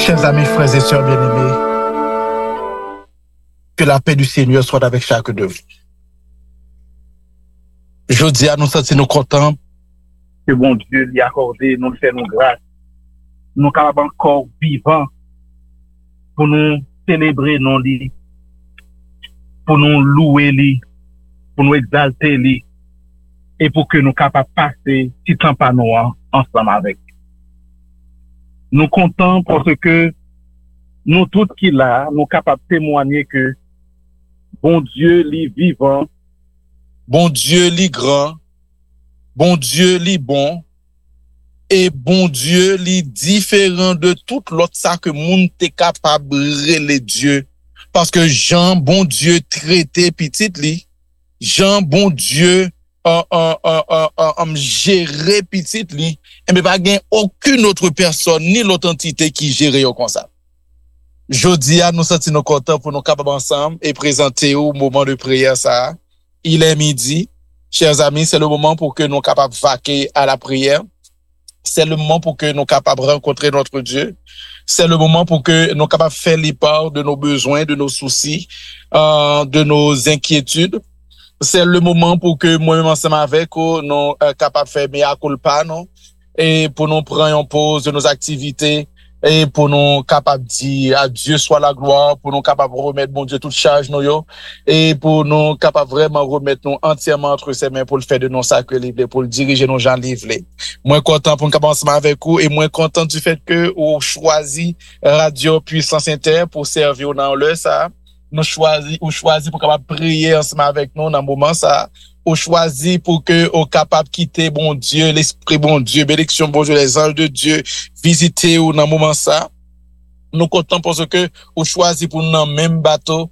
Chers amis, frères et sœurs bien-aimés, que la paix du Seigneur soit avec chacun de vous. Je dis à nous sentir nous contents que bon Dieu lui a accordé, nous fait nous grâce, nous capables encore vivants pour nous célébrer non lui, pour nous louer lui, pour nous exalter lui, et pour que nous capables passer petit temps par nous ensemble avec. Nous comptons parce que nous tous qui là, nous capables de témoigner que bon Dieu lui vivant, bon Dieu lui grand, bon Dieu lui bon, et bon Dieu lui différent de tout l'autre ça que monde est capable de les dieux. Parce que Jean, bon Dieu traité petit li, Jean, bon Dieu gérer petit li, et mais pas gain aucune autre personne ni l'autre entité qui gère comme ça. Jodi à nous sentir nous contents pour nous capables ensemble et présenter au moment de prière ça. Il est midi. Chers amis, c'est le moment pour que nous capables vaquer à la prière. C'est le moment pour que nous capables rencontrer notre Dieu. C'est le moment pour que nous capables faire les parts de nos besoins, de nos soucis, de nos inquiétudes. C'est le moment pour que moi-même ensemble avec vous, nous capables faire mea culpa, non? Et pour nous prendre en pause de nos activités. Et pour nous capables de dire à Dieu soit la gloire, pour nous capables de remettre bon Dieu toute charge nous yo, et pour nous capables vraiment remettre nous entièrement entre ses mains pour le faire de nos sacrés livrés, pour le diriger nos gens livrés. Moins content pour nous commencer avec vous et moins content du fait que vous choisi Radio Puissance Inter pour servir dans le ça. Nous choisi pour capable prier ensemble avec nous dans le moment ça. Ou choisi pour que au capable quitter bon Dieu, l'esprit bon Dieu, bénédiction bon Dieu, les anges de Dieu, visiter ou dans le moment ça. Nous comptons parce que ou choisi pour nous dans même bateau,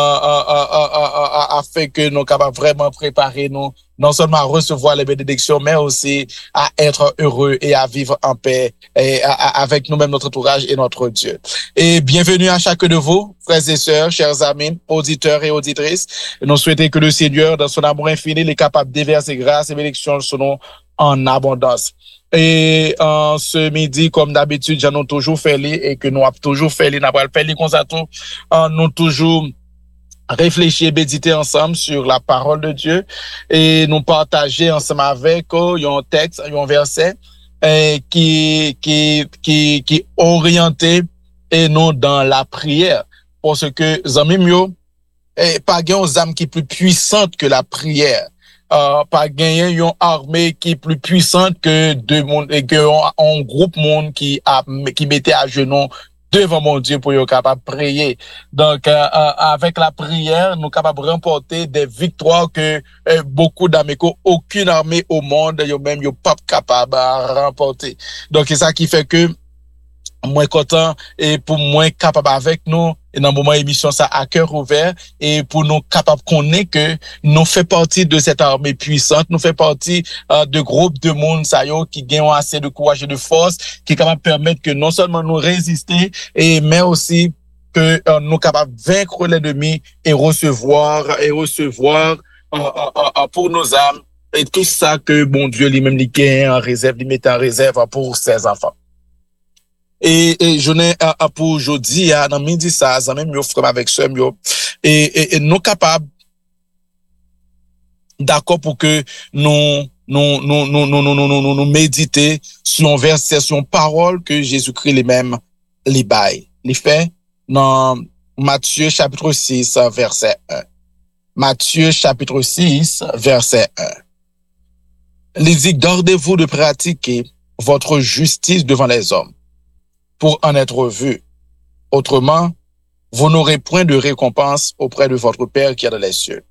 afin que nous capables vraiment préparer nous, non seulement à recevoir les bénédictions, mais aussi à être heureux et à vivre en paix et avec nous-mêmes, notre entourage et notre Dieu. Et bienvenue à chacun de vous, frères et sœurs, chers amis, auditeurs et auditrices. Nous souhaitons que le Seigneur, dans son amour infini, est capable de déverser grâce et bénédictions sur nous en abondance. Et ce midi, comme d'habitude, j'en ai toujours fait et que nous avons toujours fait nous avons fait comme ça tout, nous toujours réfléchir, méditer ensemble sur la parole de Dieu et nous partager ensemble avec un texte, un verset qui orienté et non dans la prière. Parce que zami mio, pas une âme qui est plus puissante que la prière. Pas gagner une armée qui est plus puissante que un groupe monde qui mettait à genoux devant mon Dieu pour être capable de prier. Donc, avec la prière, nous sommes capables de remporter des victoires que beaucoup d'armées, aucune armée au monde, même, pas capable de remporter. Donc, c'est ça qui fait que moins content et pour moins capable avec nous et dans le moment émission ça à cœur ouvert et pour nous capable connaître que nous fait partie de cette armée puissante, nous fait partie de groupes de monde ça yo qui gagnent assez de courage et de force qui est capable de permettre que non seulement nous résister et mais aussi que nous capables de vaincre l'ennemi et recevoir pour nos âmes et tout ça que bon Dieu lui-même lui gagne en réserve, lui met en réserve pour ses enfants. Et je n'ai pour aujourd'hui dans midi ça même yo frère avec sœur yo et nous capables d'accord pour que nous méditer sur un verset sur une parole que Jésus-Christ lui-même les bail les fait dans Matthieu chapitre 6 verset 1. Matthieu chapitre 6 verset 1. Il dit gardez-vous de pratiquer votre justice devant les hommes pour en être vu. Autrement, vous n'aurez point de récompense auprès de votre Père qui est dans les cieux.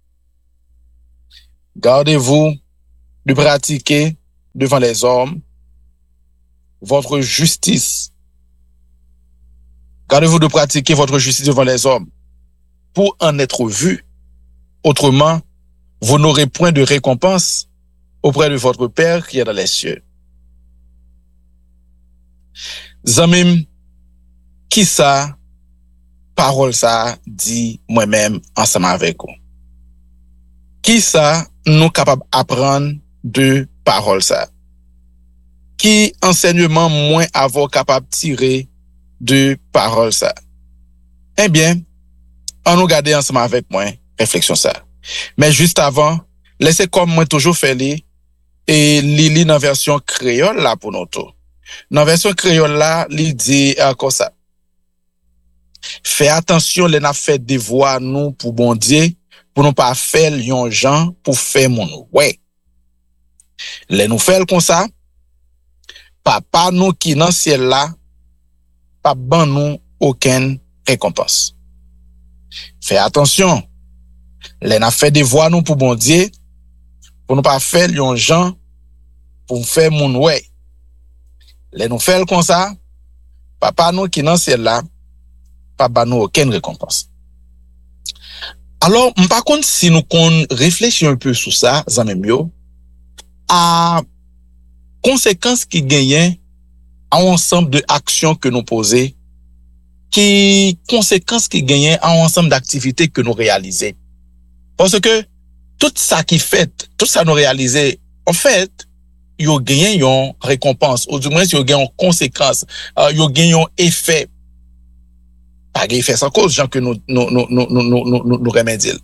Gardez-vous de pratiquer devant les hommes votre justice. Gardez-vous de pratiquer votre justice devant les hommes pour en être vu. Autrement, vous n'aurez point de récompense auprès de votre Père qui est dans les cieux. Zamim, qui ça, parole ça, dit moi-même ensemble avec vous? Qui ça, nous capables d'apprendre de parole ça? Qui enseignement moins avoir capable de tirer de parole ça. Eh bien, on nous garde ensemble avec moi, réflexion ça. Mais juste avant, laissez comme moi toujours faire et li dans version créole là pour nous tout. Dans version créole là, li dit comme ça. Fais attention, les n'a fait des voix nous pour bon Dieu, pour nous pas faire yon gens pour faire mon ouais. Les nous faire comme ça, papa nous qui dans ciel là, pas ban nous aucune récompense. Fais attention, les n'a fait des voix nous pour bon Dieu, pour nous pas faire yon gens pour faire mon ouais. Les nous faire comme ça, papa nous qui dans ciel là, pas ban nous aucune récompense. Alors, par contre, si nous réfléchissons un peu sur ça, zamemyo, à conséquences qui gagnent à ensemble de actions que nous posons, qui conséquences qui gagnent à ensemble d'activités que nous réalisons. Parce que tout ça qui fait, tout ça nous réalisons, en fait, yo gagne une récompense, ou du moins yo gagne une conséquence, yo gagne un effet. Pas effet sans cause, gens que nous remédions.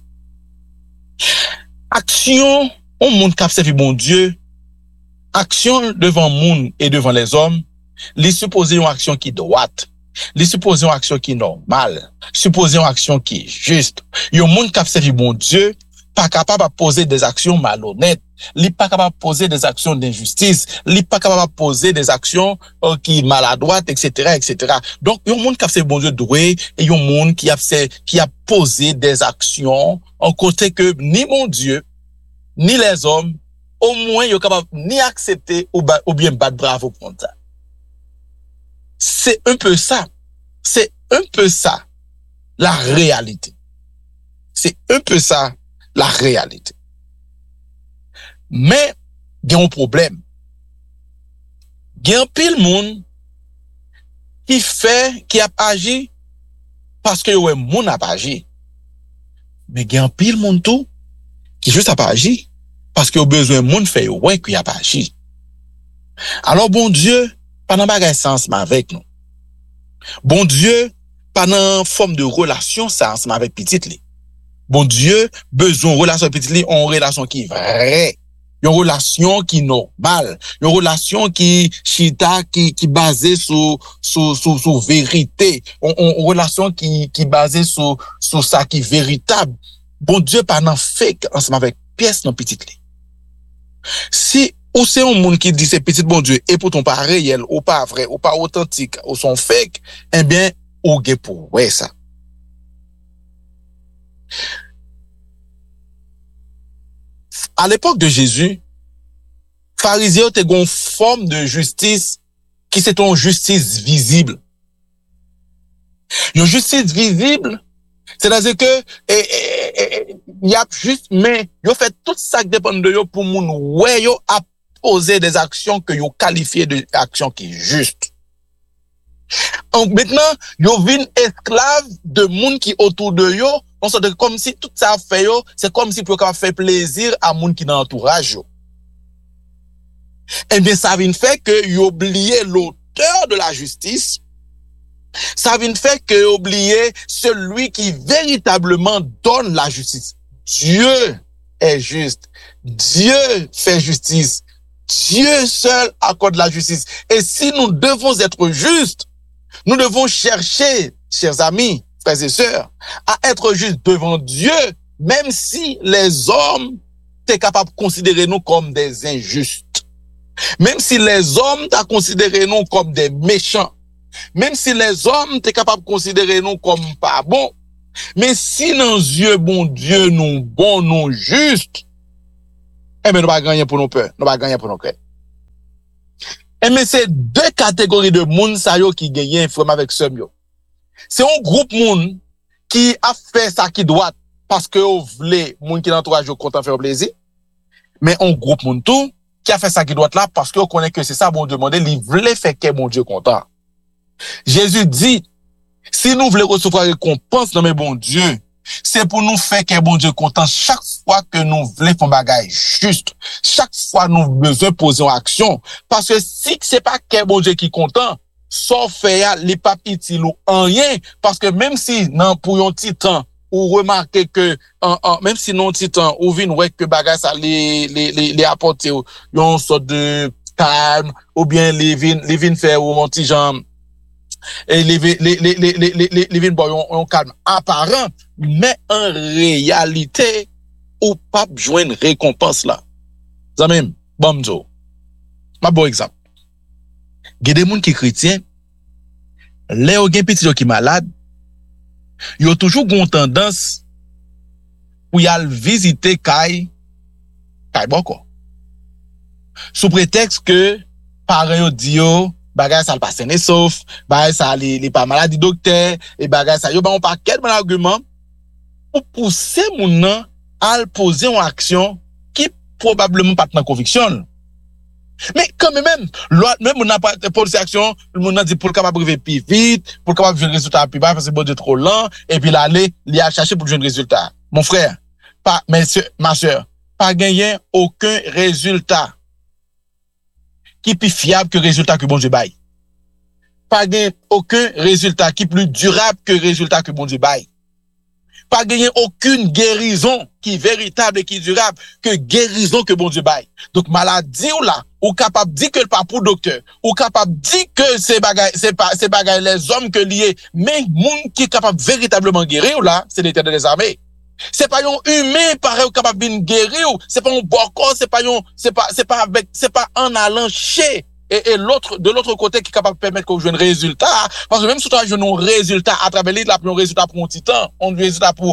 Action, au monde qui a servi bon Dieu, action devant monde et devant les hommes, les supposer une action qui droite, les supposer une action qui normale, supposer une action qui juste. Yon monde qui a servi bon Dieu, pas capable de poser des actions malhonnêtes, li pas capable de poser des actions d'injustice, li pas capable de poser des actions qui maladroites, etc., etc. Donc, yon monde qui a servi bon Dieu doué, et yon monde qui a posé des actions en côté que ni mon Dieu, ni les hommes, au moins, yon capable ni accepter ou bien battre bravo pour ça. C'est un peu ça. C'est un peu ça, la réalité. C'est un peu ça, la réalité. Mais, il y a un problème. Il y a un pile monde qui a agi parce que ouais, moun a agi. Mais il y a un pile monde tout qui juste a pas agi parce que a besoin moun fait ouais qui a pas agi. Alors bon Dieu, pendant bagay sens avec nous. Bon Dieu, pendant forme de relation ça ensemble avec petite li. Bon Dieu, besoin relation petite li, on relation qui vraie. Une relation qui normale, une relation qui chita qui basée sur vérité, une relation qui basée sur ça qui véritable. Bon Dieu pas nan fake ensemble avec pièce non petite li. Si ou c'est un monde qui dit c'est petit bon Dieu et pourtant pas réel ou pas vrai ou pas authentique ou sont fake, eh bien ou ge pour ouais ça. À l'époque de Jésus, pharisiens étaient une forme de justice qui c'est une justice visible. Une justice visible, c'est-à-dire que y a juste mais yo fait tout ça qui dépend de yo pour moun ouais yo a poser des actions que yo qualifié de actions qui juste. Donc maintenant, yo vin esclave de moun qui autour de yo, on sort de comme si tout ça fait yo, c'est comme si pour faire plaisir à moun qui dans l'entourage yo. Eh bien ça vient fait que yo oublié l'auteur de la justice. Ça vient fait que yo oublié celui qui véritablement donne la justice. Dieu est juste. Dieu fait justice. Dieu seul accorde la justice. Et si nous devons être justes, nous devons chercher, chers amis, frères et sœurs, à être justes devant Dieu, même si les hommes sont capables de considérer nous comme des injustes. Même si les hommes t'ont considéré nous comme des méchants. Même si les hommes sont capables de considérer nous comme pas bons. Mais si dans yeux bon Dieu nous bons, nous justes, eh bien, nous pas gagner pour nos peurs, nous pas gagner pour nos craintes. Eh bien, c'est deux catégories de monde, ça yo, qui gagnent vraiment avec ce yo. C'est un groupe monde qui a fait ça qui doit, parce que vous voulez, monde qui l'entourage yo content faire plaisir. Mais un groupe monde tout, qui a fait ça qui doit là, parce que vous connaissez que c'est ça, bon Dieu demandé, il voulait faire que mon Dieu content. Jésus dit, si nous voulons recevoir récompense dans mes bons Dieu, c'est pour nous faire que bon Dieu content chaque fois que nous voulons faire bagage juste. Chaque fois nous besoin poser en action. Parce que si c'est pas que bon Dieu qui content, sauf faire les pas utile ou rien, parce que même si, non, pour un petit temps, ou remarquer que, même si non petit temps, ou vin ouais que bagage ça les apporter, une sorte de calme, ou bien les vin faire ou un petit genre, et les vin bon, un calme apparent, mais en réalité, ou pas joindre récompense là. Ça même, bon, ma bon exemple. Il y a des gens qui sont chrétiens, les gens qui sont malades, ils ont toujours une tendance pour y aller visiter Kai Boko. Sous prétexte que, parents dit yo, bagay ça le passe né sauf, bagay ça les pas maladie docteur, et bagay ça yo, on pas quel bon argument pour pousser moun nan à poser une action qui probablement pas dans conviction. Mais quand même, même on n'a pas posé action, le monde a dit pour le capable arriver plus vite, pour le capable jouer le résultat plus bas parce que bon Dieu trop lent, et puis l'aller, il a cherché pour jouer le résultat. Mon frère, pas, ma soeur, pas gagner aucun résultat qui est plus fiable que le résultat que bon Dieu baille. Pas gagner aucun résultat qui est plus durable que le résultat que bon Dieu baille. Pas gagner aucune guérison qui est véritable et qui est durable que guérison que bon Dieu baille. Donc maladie ou là, ou capable dire que le pas pour docteur, ou capable dire que c'est bagay les hommes que lié, mais monde qui est capable véritablement guérir ou là, c'est l'Éternel des armées. C'est pas un humain pareil ou capable de guérir, c'est pas un bon corps, c'est pas en allant chez et l'autre de l'autre côté qui est capable de permettre qu'on joue un résultat, parce que même si tu as joué un résultat à travers l'île, un résultat pour un petit temps, un résultat pour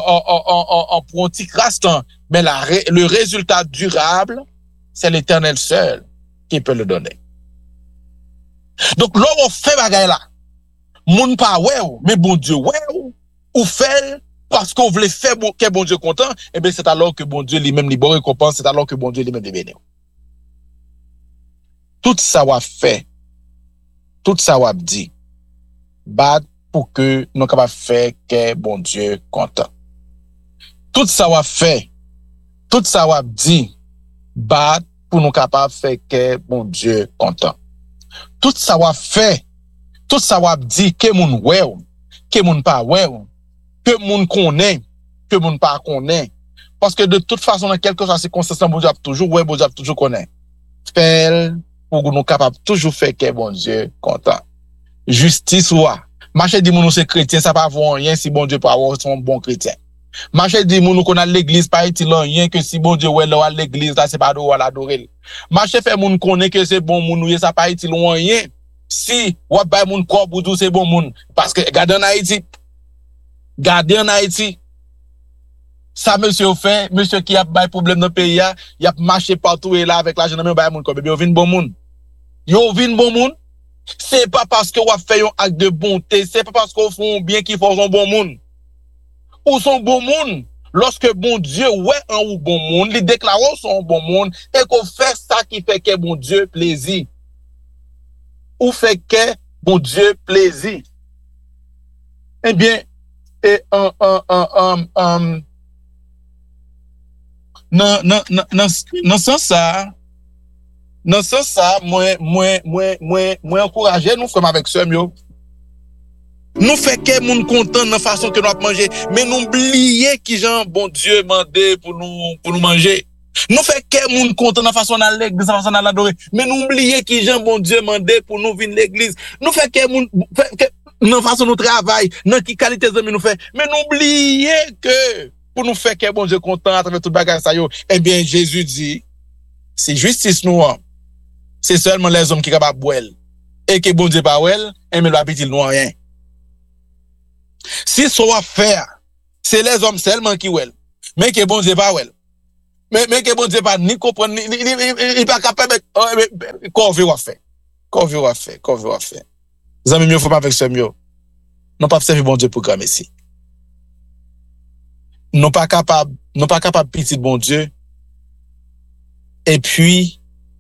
un petit instant, mais le résultat durable, c'est l'Éternel seul qui peut le donner. Donc là on fait bagay là, moun pas ouais mais bon Dieu ouais ou fait parce qu'on voulait faire que bon Dieu content, et bien c'est alors que bon Dieu lui-même li bon récompense, c'est alors que bon Dieu lui-même li bénit. Tout ça va fait, tout ça va dit, bad pour que nous capable faire que bon Dieu content. Tout ça va fait, tout ça va dit, bad pour nous capable faire que bon Dieu content. Tout ça va fait, tout ça va dit que moun ouais, que moun pas ouais, que moun connaît, que moun pas connaît. Parce que de toute façon, dans quelque chose, c'est consistant, bon Dieu toujours ouais, bon Dieu toujours connaît. Fait pour nous capables toujours faire que bon Dieu content. Justice ouah. Marché dit moun c'est chrétien, ça pas avoir rien si bon Dieu peut avoir son bon chrétien. Marché dit moun qu'on a l'église pas utile rien que si bon Dieu ouais là l'église là c'est pas de l'adorer. Marché fait moun connaît que c'est bon moun ça pas utile rien. Si ou ba moun corps boudou c'est bon moun parce que regardez en Haïti. Ça monsieur fait, monsieur qui a pas problème dans le pays, il a marché partout et là avec l'argent dans ba moun comme bébé, vinn bon moun. Yo vinn bon moun. C'est pas parce que on fait un acte de bonté, c'est pas parce qu'on fait bien qu'il faut un bon moun. Ou son bon moun, lorsque bon Dieu ouais un ou bon moun, il déclare son bon moun et qu'on fait ça qui fait que bon Dieu plaisir. Ou fait que bon Dieu plaisir. Eh bien, et non sans ça moi encourager nous comme avec sœur yo nous fait que moun content dans façon que nous a manger mais nous oublier qui Jean bon Dieu mandé pour nous manger nous fait que moun content dans façon dans l'église façon dans l'adorer mais nous oublier qui Jean bon Dieu mandé pour nous venir l'église nous fait que moun non façon nous travail non qui qualité de nous fait mais nous oublier que pour nous faire que bon Dieu content à travers tout bagage ça yo eh bien Jésus dit c'est justice nous c'est seulement les hommes qui capable boire et que bon Dieu pas well et mais le petit nous rien si ça va faire c'est les hommes seulement qui well mais que bon Dieu pas well mais que bon Dieu pas ni comprendre il pas capable qu'on veut faire les amis mieux faut pas avec ce mieux non pas servir bon Dieu programme ici non pas capable petit bon Dieu et puis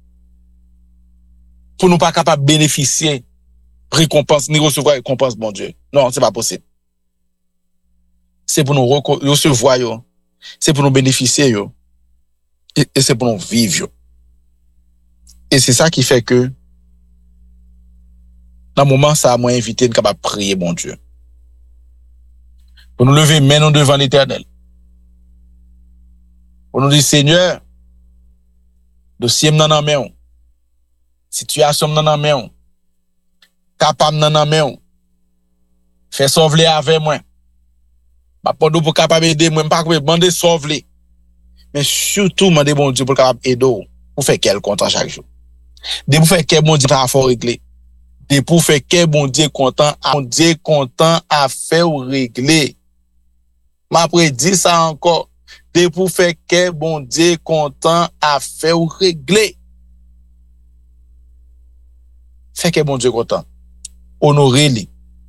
pour nous pas capable bénéficier récompense ni recevoir récompense bon Dieu non c'est pas possible c'est pour nous recevoir yo c'est pour nous bénéficier yo et c'est pour nous vivre yo et c'est ça qui fait que Dans le moment, ça m'a invité à prier, mon Dieu. Pour nous lever maintenant devant l'Éternel. Pour nous dire, Seigneur, dossier m'nan main, situation m'nan main, capable m'nan main, fais sauver avec moi. Ma pas pour capable aider moi, pas demander sauver. Mais surtout demander bon Dieu pour capable aider pour faire quel content chaque jour. De pour faire quel bon Dieu à faire régler. De pour faire quel bon Dieu content à faire régler. M'après dit ça encore. De pour faire quel bon Dieu content à faire régler. Fait que bon Dieu content. Honorer-lui.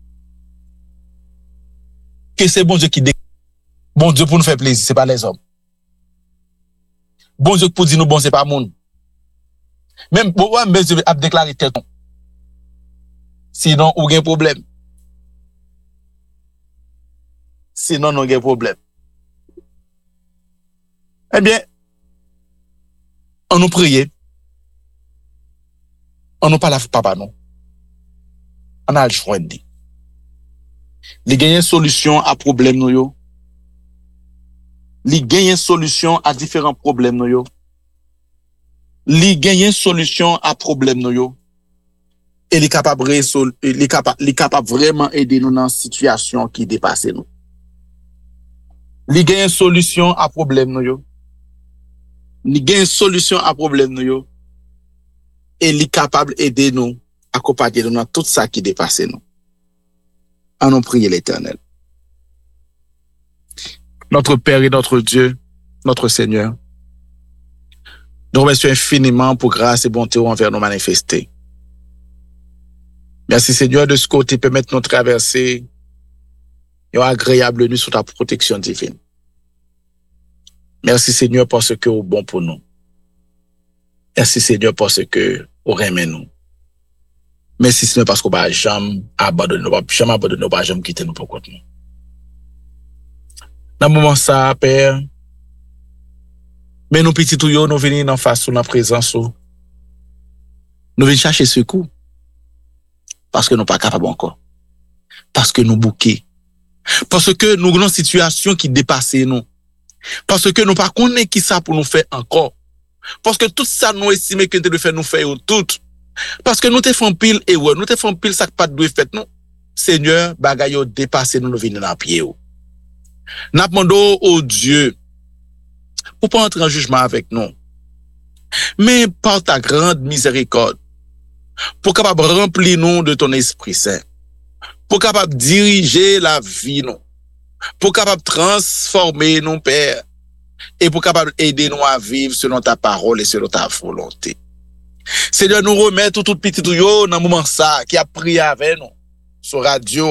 Que c'est bon Dieu qui bon Dieu pour nous faire plaisir, c'est pas les hommes. Bon Dieu pour dire nous bon, c'est pas monde. Même bon Dieu a déclaré tel. Sinon, on a un problème. Sinon, on a un problème. Eh bien, on nous prie. On nous parle à papa, non. On a le choix de dire. Li gagne solution à problème nou yo. Li gagne solution à différents problèmes nou yo. Li gagne solution à problème nou yo. Et li capable vraiment aider nous dans situation qui dépasse nous. Li gagne solution à problème nou yo. Li gagne solution à problème nou yo. Et li capable aider nous accompagner nous dans tout ça qui dépasse nous. Allons prier l'Éternel. Notre Père et notre Dieu, notre Seigneur, nous remercions infiniment pour grâce et bonté envers nous manifester. Merci Seigneur de ce côté permettre nous traverser une agréable nuit sous ta protection divine. Merci Seigneur parce que vous êtes bon pour nous. Merci Seigneur parce que vous aimez nous. Merci Seigneur parce qu'on va jamais abandonner, jamais quitter nous pour contre nous. Dans le moment ça, Père, mais nous petits tout yo, nous venons en face, dans la présence, nous venons chercher secours. Parce que nous pas capables encore. Parce que nous bouquons. Parce que nous avons une situation qui dépasse nous. Parce que nous pas connaissons qui ça pour nous faire encore. Parce que tout ça nous estimons que nous devons faire nous faire tout. Parce que nous te font pile et ouais, nous te font pile ça pas de fait nous. Seigneur, bagay yo dépassé nous venir dans pied yo. N'a demandé au Dieu pour pas entrer en jugement avec nous. Mais par ta grande miséricorde pour capable remplir nous de ton Esprit Saint. Pour capable diriger la vie nous. Pour capable transformer nous Père et pour capable aider nous à vivre selon ta parole et selon ta volonté. Seigneur, nous remettons tout petit tout yo dans moment ça qui a prié avec nous sur radio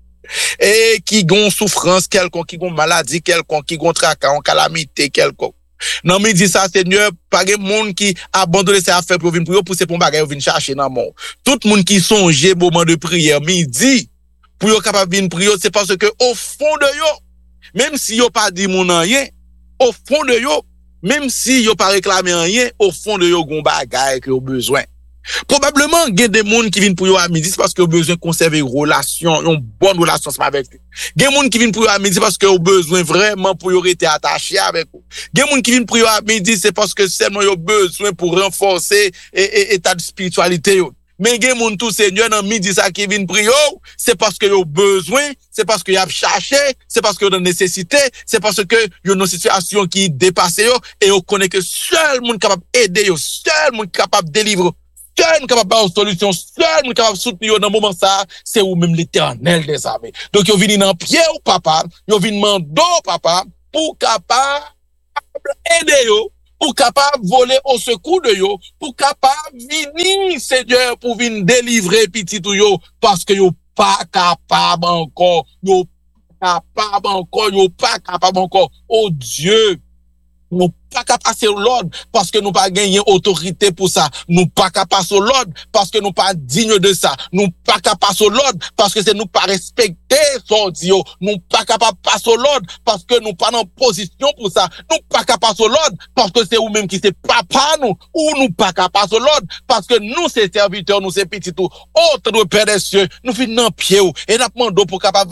et qui gon souffrance quelconque, qui gon maladie quelconque, qui gon tracas, calamité quelconque. Non me dit ça Seigneur, pas de monde qui abandonne ses affaires pour venir prier pour pour bagay venir chercher dans mort. Tout monde qui songe moment de prière midi pour yo capable venir prier, c'est parce que au fond de yo, même si yo pas dit mon rien, au fond de yo, même si yo pas réclamé rien, au fond de yo gon bagay que yo besoin. Probablement il y a des gens qui viennent pour yo à midi parce que yo besoin conserver une relation, une bonne relation avec eux. Il y a des gens qui viennent pour yo à midi parce que yo besoin vraiment pour yo rester attaché avec eux. Il y a des gens qui viennent pour yo à midi c'est parce que seulement yo besoin pour renforcer état de spiritualité yo. Mais il y a des gens tout Seigneur dans midi ça qui viennent prier, c'est parce que yo besoin, c'est parce que y a cherché, c'est parce que yo dans nécessité, c'est parce que yo dans une situation qui dépasse yo et yo connaît que seul monde capable aider yo, seul monde capable délivrer, seul monde capable avoir solution, seul monde capable soutenir yo dans moment ça, c'est ou même l'Éternel des armées. Donc yo vinn dans pied ou papa, yo vinn mando papa pour capable aider yo, pour capable voler au secours de yo, pour capable venir Seigneur pour venir délivrer petit tout yo parce que yo pas capable encore, yo pas capable encore, oh Dieu, nous pas qu'à passer l'ordre parce que nous pas gagné autorité pour ça. Nous pas qu'à passer l'ordre parce que nous pas dignes de ça. Nous pas qu'à passer l'ordre parce que c'est nous pas respecter son Dieu. Nous pas capable passer l'ordre parce que nous pas en position pour ça. Nous pas qu'à passer l'ordre parce que c'est vous même qui c'est papa nous ou nous pas qu'à passer l'ordre parce que nous c'est serviteurs, nous c'est petits tout. Autre de Père des cieux, nous finissons dans pied et nous demandons pour capable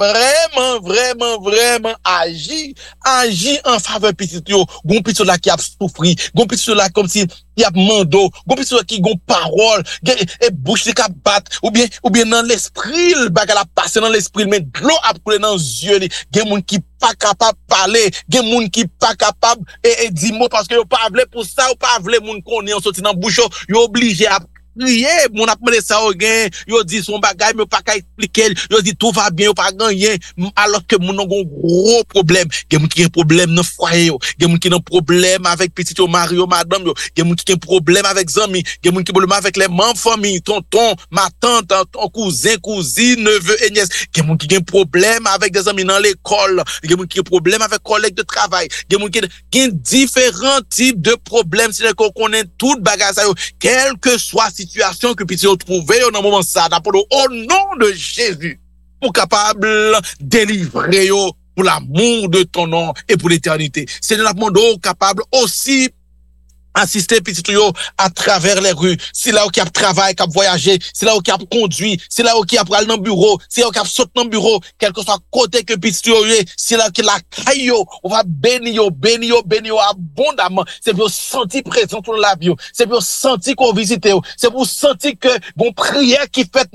vraiment agir en faveur petit yo, gon petit là qui a souffri, gon petit là comme si il y a mando, gon petit là qui gon parole, et bouche qui a battre ou bien dans l'esprit, le bagage a passé dans l'esprit mais de l'eau a coulé dans les yeux, gen moun qui pas capable parler, gen moun qui pas capable et dire mot parce que yo pas vle pour ça ou pas vle moun connaît on sorti dans bouche yo obligé à prier, mon appelé ça au gain, yo dit son bagay mais pas qu'à expliquer, yo dit tout va bien, yo pas gagner alors que mon a un gros problème, gen moun qui a problème dans foyer yo, gen moun qui a problème avec petit yo mari yo madame yo, gen moun qui a problème avec zami, gen moun qui a problème avec les membres famille, tonton, ma tante, ton cousin, cousine, neveu et nièce, gen moun qui a problème avec des amis dans l'école, gen moun qui a problème avec collègues de travail, gen moun qui a différents types de problèmes, c'est qu'on connaît tout bagage ça yo, quel que soit situation que puisse trouver dans moment ça au nom de Jésus pour capable délivrer yo pour l'amour de ton nom et pour l'éternité. C'est notre monde capable aussi assister petit yo à travers les rues, c'est là où qui a travaillé, qui a voyagé, c'est là où qui a conduit, c'est là où qui a pris dans le bureau, c'est là où qui a sauté dans le bureau, quel que soit côté que petit yo, c'est là qui la caille, on va bénir abondamment, c'est pour sentir présent dans la vie, c'est pour sentir qu'on visite, c'est pour sentir que bon prière qui fait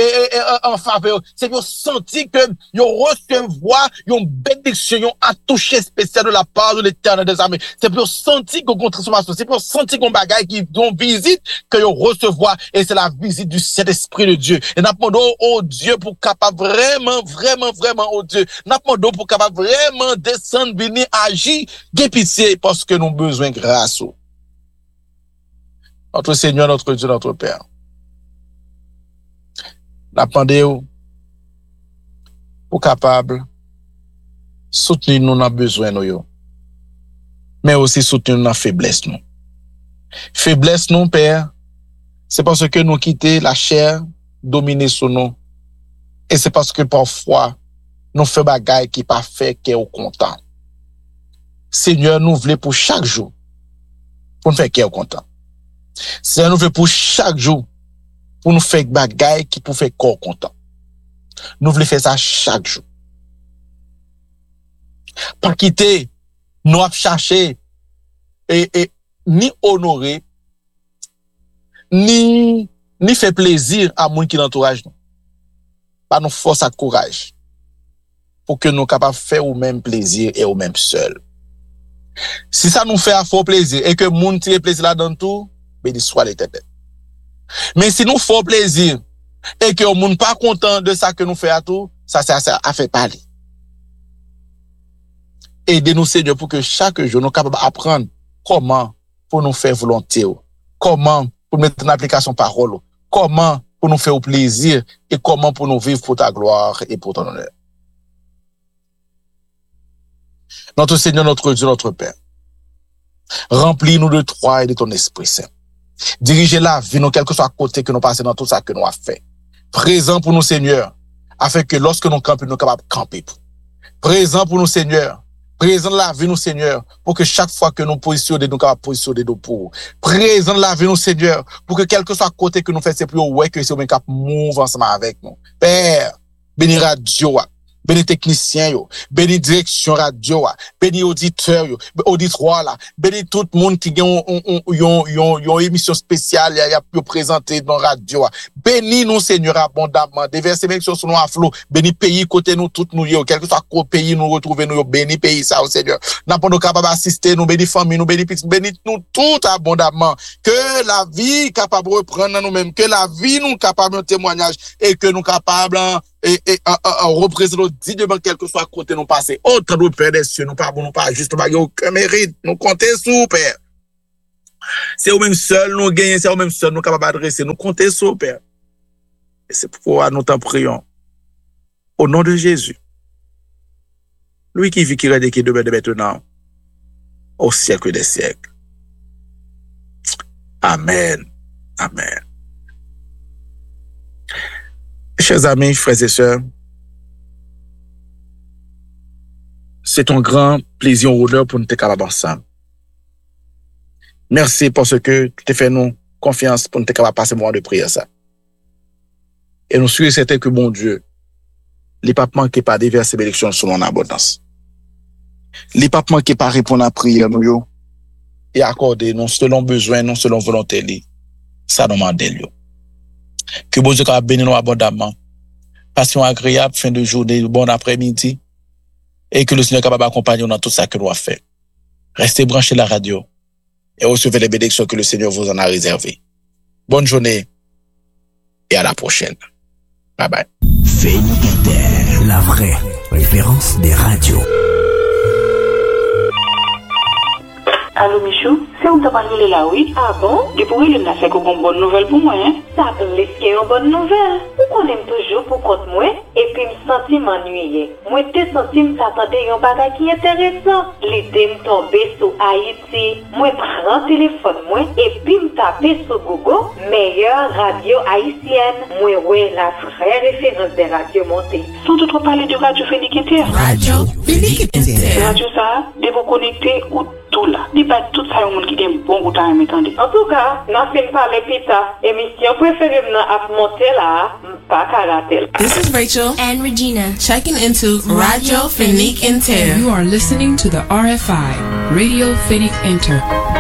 en faveur, c'est pour sentir que yo recevoir une bénédiction, un toucher spécial de la part de l'Éternel des armées, c'est pour sentir qu'on transformation, c'est pour sentir qu'on bagaille qui dont visite que yo recevoir et c'est la visite du Saint-Esprit de Dieu. Et nous demandons au Dieu pour capable vraiment au Dieu. Nous demandons pour capable vraiment descendre venir agir, de pitié parce que nous avons besoin de grâce. Notre Seigneur, notre Dieu, notre Père. Nous demandons pour capable soutenir nous dans besoin nous mais aussi soutenir dans faiblesse nous. Faiblesse nous, Père, c'est parce que nous quittons la chair dominée sur nous. Et c'est parce que parfois, nous faisons des choses qui pas fait qu'on est content. Seigneur, nous voulons pour chaque jour, pour nous faire qu'on est content. Seigneur, nous voulons pour chaque jour, pour nous faire des choses qui pour faire qu'on est content. Nous voulons faire ça chaque jour. Pas quitter, nous avons cherché et ni honorer, ni fait plaisir à moun qui l'entourage nous. Pas nous force à courage. Pour que nous capables de faire au même plaisir et au même seul. Si ça nous fait à fort plaisir et que moun tire plaisir là-dedans tout, béni soit l'Éternel. Mais si nous faisons plaisir et que moun pas content de ça que nous fait à tout, ça a fait parler. Aidez-nous, Seigneur, pour que chaque jour nous capables d'apprendre comment pour nous faire volonté, comment pour mettre en application parole, comment pour nous faire plaisir et comment pour nous vivre pour ta gloire et pour ton honneur. Notre Seigneur, notre Dieu, notre Père, remplis-nous de toi et de ton Esprit Saint. Dirigez la vie, nous, quel que soit côté que nous passons dans tout ça que nous avons fait. Présent pour nous, Seigneur, afin que lorsque nous campons, nous sommes capables de camper. Présent pour nous, Seigneur. Présent la vie, nous, Seigneur, pour que chaque fois que nous positionnons, nous capables de positionner nous pour. Présent la vie, nous, Seigneur, pour que quel que soit côté que nous faisons, c'est plus ouais que c'est au même cap move ensemble avec nous. Père, bénis radio, bénis technicien, bénis direction radio, bénis auditeur, auditoire là, bénis tout le monde qui ont émission spéciale, y a présenté dans radio. Bénis nous, Seigneur, abondamment. Déverser bénédiction sur nous à flot. Bénis pays côté nous, tout nous, quel que soit le pays nous retrouver nous, bénis pays ça, Seigneur. N'a pas nous capable d'assister, nous bénis famille, nous bénis petits, bénis nous tout abondamment. Que la vie capable de reprendre nous-mêmes, que la vie nous capable de témoignage et que nous capable et représenter dignement quel que soit côté nous passer. Autre nous Père des cieux, nous pas juste aucun mérite, nous compter sur Père. C'est au même seul nous gagner, c'est au même seul nous capable d'adresser, nous compter sur Père. Et c'est pourquoi nous t'en prions. Au nom de Jésus. Lui qui vit, qui règne, qui demeure de maintenant. au siècle des siècles. Amen. Amen. Chers amis, frères et sœurs, c'est un grand plaisir et honneur pour nous être capables ensemble. Merci parce que tu fait nous confiance pour nous être capables de passer un moment de prière ça. Et nous sommes certains que mon Dieu, il pas manquer pas déverser bénédictions selon en abondance. Il pas manquer pas répondre à prière nous et accorder non selon besoin, non selon volonté li. Ça nous demande lui. Que bon Dieu capable bénir nous abondamment. Passion agréable, fin de journée, bon après-midi. Et que le Seigneur est capable d'accompagner nous dans tout ça que nous avons fait. Restez branchés à la radio et recevez les bénédictions que le Seigneur vous en a réservées. Bonne journée et à la prochaine. Bye bye. Phoenix Inter, la vraie référence des radios. Allô Michou, c'est où t'as parlé là, oui? Ah bon? Depuis il m'a fait une bonne nouvelle pour moi, hein? Ça peut laisser une bonne nouvelle. Pourquoi on aime toujours pour compte moi? Et puis me sentir m'ennuyer. Moi te senti m'attendais un bagage qui intéressant. L'idée me tomber sur Haïti. Moi prends téléphone moi et puis me taper sur Google meilleure radio haïtienne. Moi ouais la vraie référence des radios montées. Sans doute parler de Radio Phoenix Inter. Radio Phoenix Inter. Radio ça, de vous connecter ou tout là. Dis pas tout ça au monde qui aime bon ou t'as m'entendre. En tout cas, n'a fait parler pita. Émission préférée à monter là, pas karatel. This is Rachel and Regina checking into Radio Phoenix Inter. You are listening to the RFI, Radio Phoenix Inter.